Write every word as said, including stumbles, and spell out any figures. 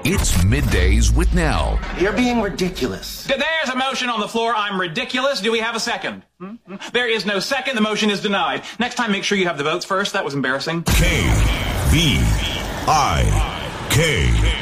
It's Middays with Nell. You're being ridiculous. There's a motion on the floor. I'm ridiculous. Do we have a second? Hmm? There is no second. The motion is denied. Next time, make sure you have the votes first. That was embarrassing. K B I K.